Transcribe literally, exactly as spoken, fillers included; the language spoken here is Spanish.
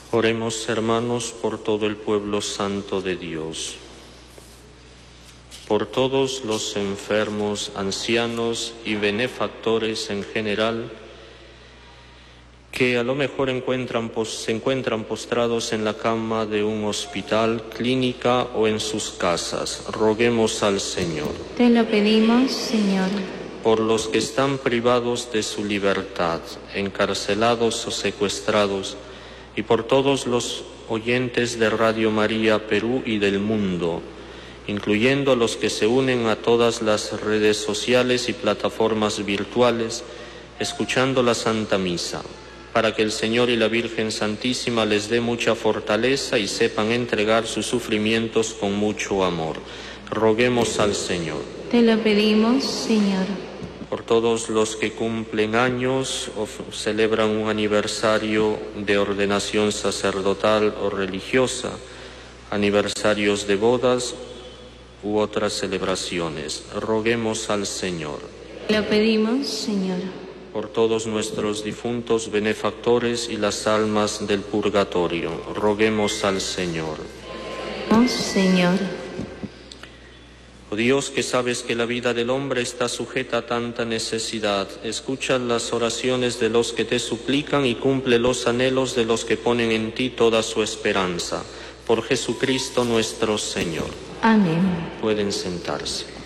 Oremos, hermanos, por todo el pueblo santo de Dios, por todos los enfermos, ancianos y benefactores en general, que a lo mejor encuentran, se encuentran postrados en la cama de un hospital, clínica o en sus casas. Roguemos al Señor. Te lo pedimos, Señor. Por los que están privados de su libertad, encarcelados o secuestrados, y por todos los oyentes de Radio María Perú y del mundo, incluyendo los que se unen a todas las redes sociales y plataformas virtuales, escuchando la Santa Misa, para que el Señor y la Virgen Santísima les dé mucha fortaleza y sepan entregar sus sufrimientos con mucho amor. Roguemos al Señor. Te lo pedimos, Señor. Por todos los que cumplen años o celebran un aniversario de ordenación sacerdotal o religiosa, aniversarios de bodas u otras celebraciones. Roguemos al Señor. Te lo pedimos, Señor. Por todos nuestros difuntos benefactores y las almas del purgatorio, roguemos al Señor. Oh, Señor. Oh Dios, que sabes que la vida del hombre está sujeta a tanta necesidad, escucha las oraciones de los que te suplican y cumple los anhelos de los que ponen en ti toda su esperanza. Por Jesucristo nuestro Señor. Amén. Pueden sentarse.